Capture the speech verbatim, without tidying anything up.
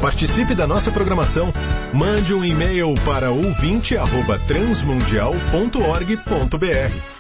Participe da nossa programação. Mande um e-mail para ouvinte arroba transmundial ponto org ponto br.